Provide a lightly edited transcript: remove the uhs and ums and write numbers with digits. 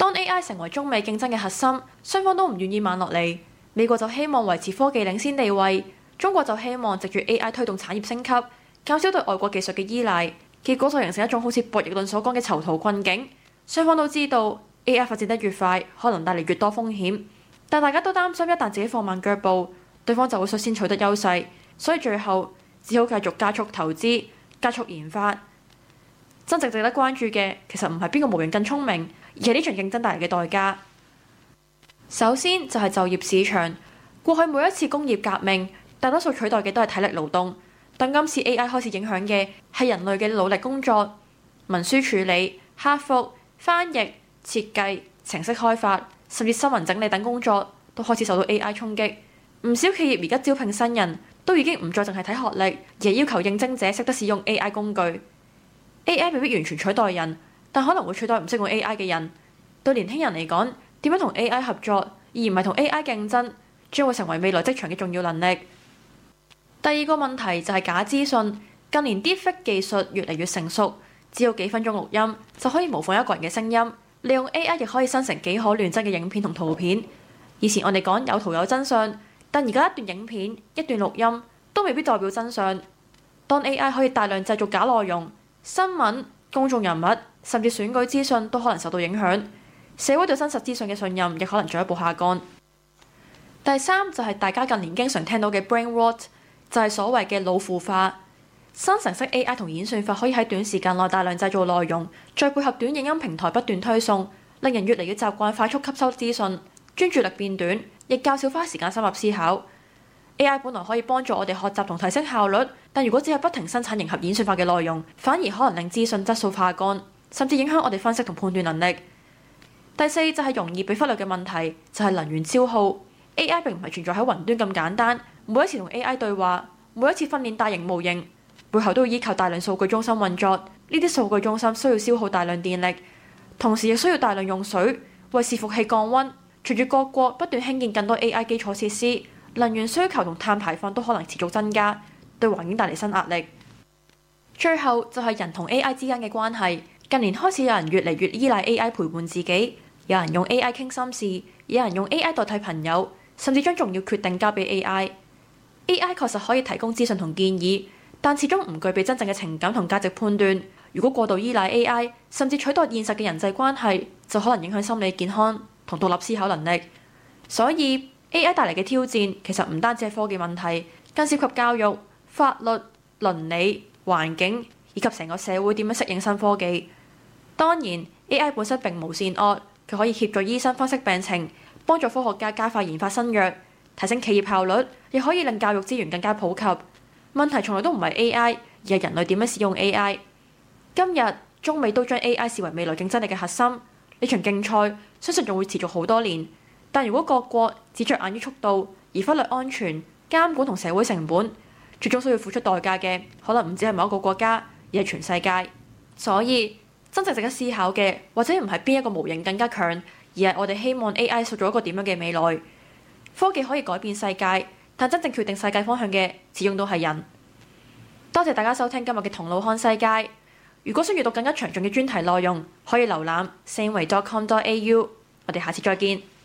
當 AI 成為中美競爭嘅核心，雙方都唔願意慢落嚟。美國就希望維持科技領先地位，中國就希望藉住 AI 推動產業升級，減少對外國技術嘅依賴。結果就形成一種好似博弈論所講嘅囚徒困境。雙方都知道 AI 發展得越快，可能帶嚟越多風險，但大家都擔心一旦自己放慢腳步，對方就會率先取得優勢，所以最後只好繼續加速投資、加速研發。真正值得關注嘅其實唔係邊個模型更聰明，而係呢場競爭帶嚟嘅代價。首先就係就業市場，過去每一次工業革命，大多數取代嘅都係體力勞動，但今次 AI 開始影響嘅係人類嘅努力工作，文書處理、客服、翻譯、設計、程式開發，甚至新聞整理等工作都開始受到 AI 衝擊。唔少企業而家招聘新人都已經唔再淨係睇學歷，而係要求應徵者識得使用 AI 工具。AI 未必完全取代人，但可能會取代唔識用 AI 嘅人。對年輕人嚟講，點樣同 AI 合作，而唔係同 AI 競爭，將會成為未來職場嘅重要能力。第二個問題就係假資訊。近年 Deepfake 技術越嚟越成熟，只要幾分鐘錄音就可以模仿一個人嘅聲音，利用 AI 亦可以生成幾可亂真嘅影片同圖片。以前我哋講有圖有真相，但而家一段影片、一段錄音都未必代表真相。當 AI 可以大量製造假內容，新聞、公眾人物甚至選舉資訊都可能受到影響，社會對真實資訊嘅信任亦可能進一步下降。第三就係大家近年經常聽到嘅 brain rot， 就係所謂嘅腦腐化。生成式 AI 同演算法可以喺短時間內大量製造內容，再配合短影音平台不斷推送，令人越嚟越習慣快速吸收資訊，專注力變短，亦較少花時間深入思考。AI 本來可以幫助我哋學習同提升效率，但如果只係不停生產迎合演算法嘅內容，反而可能令資訊質素下降，甚至影響我哋分析同判斷能力。第四就係容易被忽略嘅問題，就係能源消耗。AI 並唔係存在喺雲端咁簡單，每一次同 AI 對話，每一次訓練大型模型，背後都要依靠大量數據中心運作。呢啲數據中心需要消耗大量電力，同時亦需要大量用水為伺服器降溫。隨住各國不斷興建更多 AI 基礎設施，能源需求同碳排放都可能持續增加，對環境帶嚟新壓力。最後就係人同 AI 之間嘅關係。近年開始有人越嚟越依賴 AI 陪伴自己，有人用 AI 傾心事，有人用 AI 代替朋友，甚至將重要決定交俾 AI。AI 確實可以提供資訊同建議，但始終唔具備真正嘅情感同價值判斷。如果過度依賴 AI，甚至取代現實嘅人際關係，就可能影響心理健康同獨立思考能力。所以 AI 帶嚟嘅挑戰其實唔單止係科技問題，更涉及教育、法律、倫理、環境以及成個社會點樣適應新科技。當然 AI 本身並無善惡，佢可以協助醫生分析病情，幫助科學家加快研發新藥，提升企業效率，亦可以令教育資源更加普及。問題從來都唔係 AI， 而係人類點樣使用 AI。今日中美都將 AI 視為未來競爭力嘅核心，呢場競賽相信仲會持續好多年。但如果各國只着眼於速度，而忽略安全、監管同社會成本，最終需要付出代價嘅可能唔止係某一個國家，而係全世界。所以真正值得思考嘅，或者唔係邊一個模型更加強，而係我哋希望 AI 塑造一個點樣嘅未來。科技可以改變世界，但真正決定世界方向嘅，始終都係人。多謝大家收聽今日嘅同路看世界。如果想閱讀更加詳盡嘅專題內容，可以瀏覽 sameway.com.au。我哋下次再見。